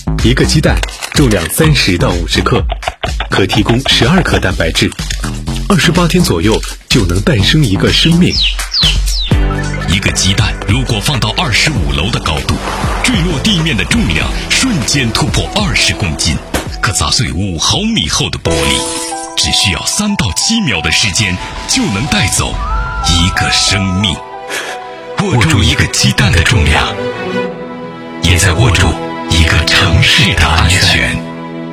一个鸡蛋重量30到50克，可提供12克蛋白质，28天左右就能诞生一个生命。 一个鸡蛋如果放到25楼的高度，坠落地面的重量瞬间突破20公斤，可砸碎5毫米厚的玻璃，只需要3到7秒的时间就能带走一个生命。握住一个鸡蛋的重量，也在握住一个城市的安全。